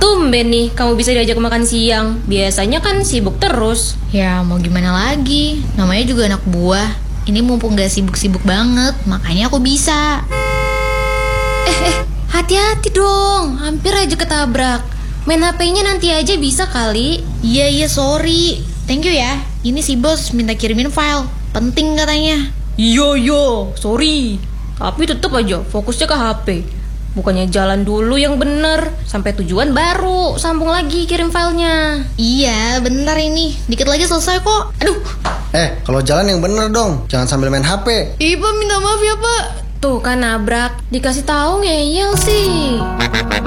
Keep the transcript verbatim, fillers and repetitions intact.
Tumben nih kamu bisa diajak makan siang. Biasanya kan sibuk terus. Ya mau gimana lagi, namanya juga anak buah. Ini mumpung gak sibuk-sibuk banget, makanya aku bisa. Eh, eh, hati-hati dong, hampir aja ketabrak. Main H P-nya nanti aja bisa kali. Iya iya sorry. Thank you ya. Ini si bos minta kirimin file, penting katanya. Yo yo, sorry. Tapi tetap aja fokusnya ke H P. Bukannya jalan dulu yang bener, sampai tujuan baru sambung lagi kirim filenya. Iya bentar ini, dikit lagi selesai kok. Aduh. Eh, kalau jalan yang bener dong, jangan sambil main H P. Iya Pak, minta maaf ya Pak. Tuh kan nabrak, dikasih tahu ngeyel sih.